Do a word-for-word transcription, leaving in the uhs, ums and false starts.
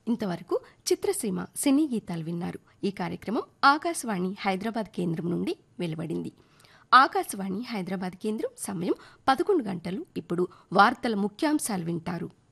ఇంతవరకు చిత్రసీమ సినీ గీతాలు విన్నారు. ఈ కార్యక్రమం ఆకాశవాణి హైదరాబాద్ కేంద్రం నుండి వెలువడింది. ఆకాశవాణి హైదరాబాద్ కేంద్రం సమయం పదకొండు గంటలు. ఇప్పుడు వార్తల ముఖ్యాంశాలు వింటారు.